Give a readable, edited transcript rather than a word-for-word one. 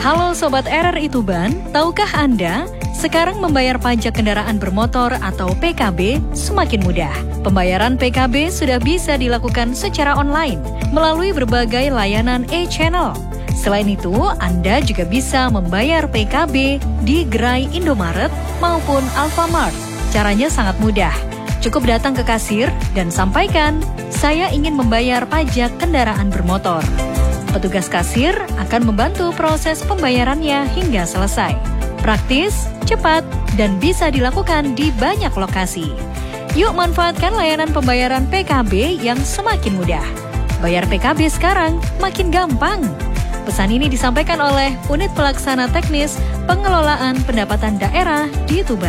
Halo Sobat RRI Tuban, tahukah Anda, sekarang membayar pajak kendaraan bermotor atau PKB semakin mudah. Pembayaran PKB sudah bisa dilakukan secara online melalui berbagai layanan e-channel. Selain itu, Anda juga bisa membayar PKB di gerai Indomaret maupun Alfamart. Caranya sangat mudah. Cukup datang ke kasir dan sampaikan, "Saya ingin membayar pajak kendaraan bermotor." Petugas kasir akan membantu proses pembayarannya hingga selesai. Praktis, cepat, dan bisa dilakukan di banyak lokasi. Yuk manfaatkan layanan pembayaran PKB yang semakin mudah. Bayar PKB sekarang makin gampang. Pesan ini disampaikan oleh Unit Pelaksana Teknis Pengelolaan Pendapatan Daerah di Tuban.